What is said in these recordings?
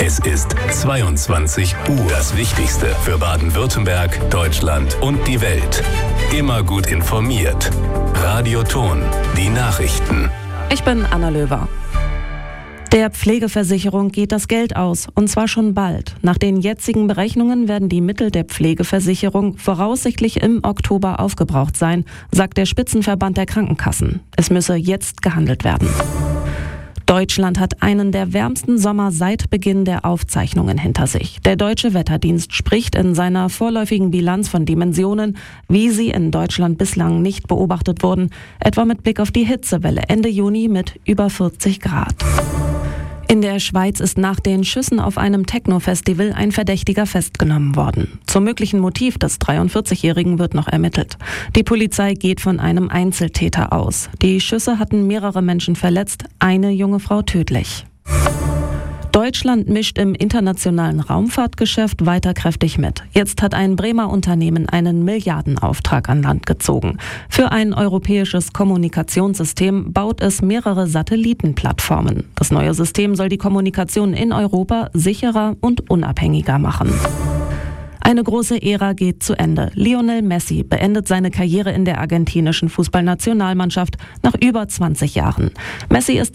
Es ist 22 Uhr. Das Wichtigste für Baden-Württemberg, Deutschland und die Welt. Immer gut informiert. Radio Ton, die Nachrichten. Ich bin Anna Löwer. Der Pflegeversicherung geht das Geld aus, und zwar schon bald. Nach den jetzigen Berechnungen werden die Mittel der Pflegeversicherung voraussichtlich im Oktober aufgebraucht sein, sagt der Spitzenverband der Krankenkassen. Es müsse jetzt gehandelt werden. Deutschland hat einen der wärmsten Sommer seit Beginn der Aufzeichnungen hinter sich. Der Deutsche Wetterdienst spricht in seiner vorläufigen Bilanz von Dimensionen, wie sie in Deutschland bislang nicht beobachtet wurden, etwa mit Blick auf die Hitzewelle Ende Juni mit über 40 Grad. In der Schweiz ist nach den Schüssen auf einem Techno-Festival ein Verdächtiger festgenommen worden. Zum möglichen Motiv des 43-Jährigen wird noch ermittelt. Die Polizei geht von einem Einzeltäter aus. Die Schüsse hatten mehrere Menschen verletzt, eine junge Frau tödlich. Deutschland mischt im internationalen Raumfahrtgeschäft weiter kräftig mit. Jetzt hat ein Bremer Unternehmen einen Milliardenauftrag an Land gezogen. Für ein europäisches Kommunikationssystem baut es mehrere Satellitenplattformen. Das neue System soll die Kommunikation in Europa sicherer und unabhängiger machen. Eine große Ära geht zu Ende. Lionel Messi beendet seine Karriere in der argentinischen Fußballnationalmannschaft nach über 20 Jahren. Messi ist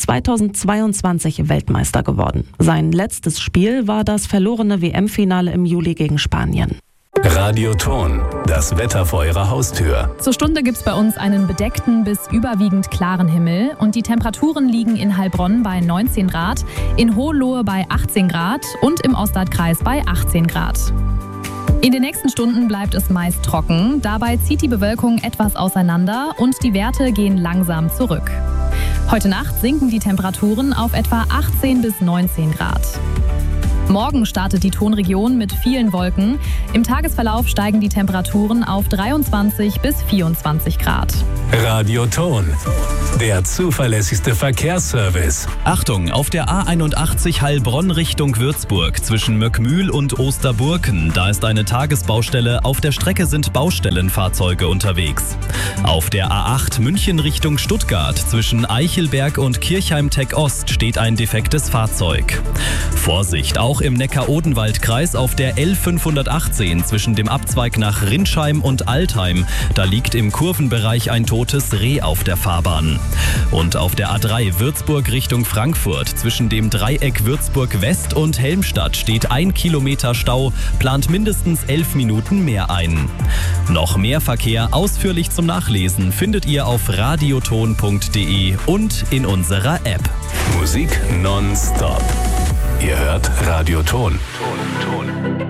2022 Weltmeister geworden. Sein letztes Spiel war das verlorene WM-Finale im Juli gegen Spanien. Radio Ton, das Wetter vor Ihrer Haustür. Zur Stunde gibt's bei uns einen bedeckten bis überwiegend klaren Himmel und die Temperaturen liegen in Heilbronn bei 19 Grad, in Hohenlohe bei 18 Grad und im Ostwaldkreis bei 18 Grad. In den nächsten Stunden bleibt es meist trocken, dabei zieht die Bewölkung etwas auseinander und die Werte gehen langsam zurück. Heute Nacht sinken die Temperaturen auf etwa 18 bis 19 Grad. Morgen startet die Tonregion mit vielen Wolken. Im Tagesverlauf steigen die Temperaturen auf 23 bis 24 Grad. Radio Ton, der zuverlässigste Verkehrsservice. Achtung, auf der A81 Heilbronn Richtung Würzburg zwischen Möckmühl und Osterburken. Da ist eine Tagesbaustelle. Auf der Strecke sind Baustellenfahrzeuge unterwegs. Auf der A8 München Richtung Stuttgart zwischen Eichelberg und Kirchheim-Tech Ost steht ein defektes Fahrzeug. Vorsicht, auch im Neckar-Odenwald-Kreis auf der L518 zwischen dem Abzweig nach Rinsheim und Altheim. Da liegt im Kurvenbereich ein totes Reh auf der Fahrbahn. Und auf der A3 Würzburg Richtung Frankfurt zwischen dem Dreieck Würzburg West und Helmstadt steht 1 Kilometer Stau, plant mindestens 11 Minuten mehr ein. Noch mehr Verkehr ausführlich zum Nachlesen findet ihr auf radioton.de und in unserer App. Musik nonstop. Ihr hört Radio Ton.